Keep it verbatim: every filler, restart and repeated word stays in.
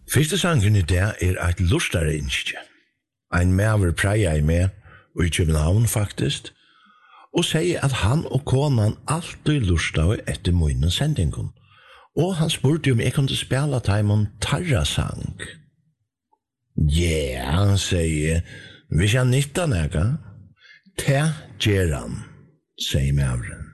Fyrste sangen i det er et lustare innskje. Ein maver preia i med, og i København faktisk, og sier at han og konan alltid lustade etter munnen sendingen. Og han spurte om jeg kunne spela Taimon Tarra-sang. Ja, han sier, hvis jeg nytta nega, ta gjeran, sier maveren.